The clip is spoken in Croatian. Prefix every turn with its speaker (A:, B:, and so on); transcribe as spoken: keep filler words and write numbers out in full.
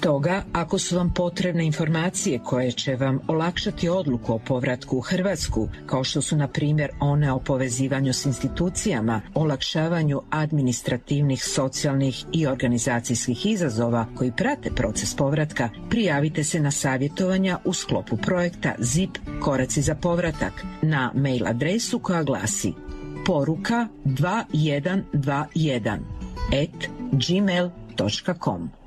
A: Stoga, ako su vam potrebne informacije koje će vam olakšati odluku o povratku u Hrvatsku, kao što su na primjer one o povezivanju s institucijama, olakšavanju administrativnih, socijalnih i organizacijskih izazova koji prate proces povratka, prijavite se na savjetovanja u sklopu projekta Z I P Koraci za povratak na mail adresu koja glasi poruka dva jedan dva jedan at gmail dot com.